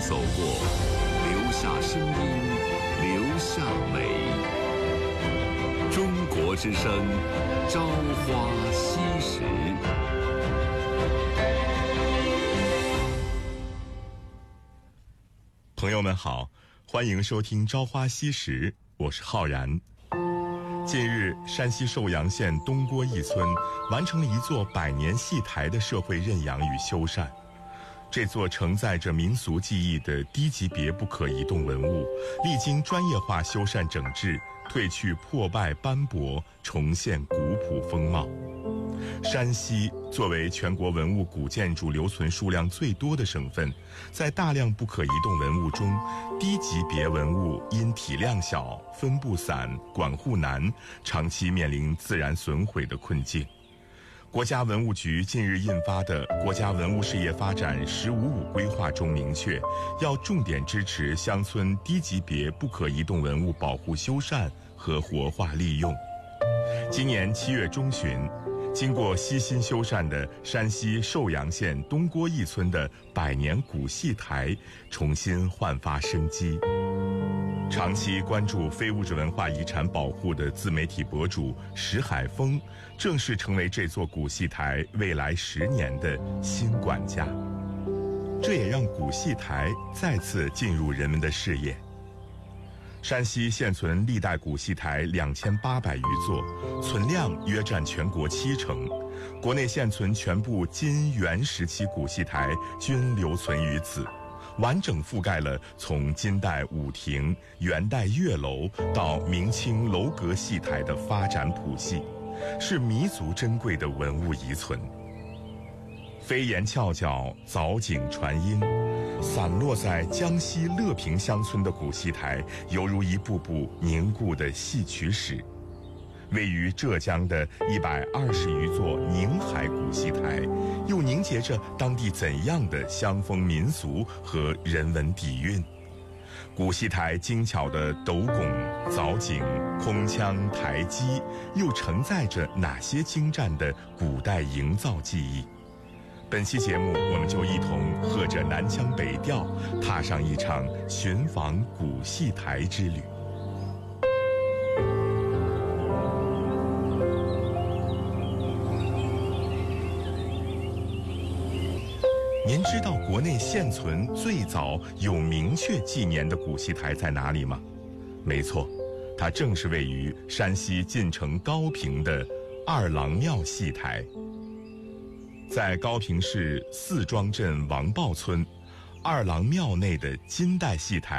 走过，留下声音，留下美。中国之声，朝花夕拾。 朋友们好，欢迎收听《朝花夕拾》，我是浩然。近日，山西寿阳县东郭一村完成了一座100年戏台的社会认养与修缮。这座承载着民俗记忆的低级别不可移动文物，历经专业化修缮整治，褪去破败斑驳，重现古朴风貌。山西作为全国文物古建筑留存数量最多的省份，在大量不可移动文物中，低级别文物因体量小、分布散、管护难，长期面临自然损毁的困境。国家文物局近日印发的《国家文物事业发展“15·5”规划》中明确，要重点支持乡村低级别不可移动文物保护修缮和活化利用。今年7月中旬，经过悉心修缮的山西寿阳县东郭一村的100年古戏台重新焕发生机。长期关注非物质文化遗产保护的自媒体博主石海峰，正式成为这座古戏台未来10年的新管家。这也让古戏台再次进入人们的视野。山西现存历代古戏台2800余座，存量约占全国70%。国内现存全部金元时期古戏台均留存于此，完整覆盖了从金代武亭、元代月楼到明清楼阁戏台的发展谱系，是弥足珍贵的文物遗存。飞檐翘角，藻井传音，散落在江西乐平乡村的古戏台，犹如一部部凝固的戏曲史。位于浙江的120余座宁海古戏台，又凝结着当地怎样的乡风民俗和人文底蕴？古戏台精巧的斗拱、藻井、空腔、台基，又承载着哪些精湛的古代营造技艺？本期节目，我们就一同和着南腔北调，踏上一场寻访古戏台之旅。您知道国内现存最早有明确纪年的古戏台在哪里吗？没错，它正是位于山西晋城高平的二郎庙戏台。在高平市四庄镇王豹村，二郎庙内的金代戏台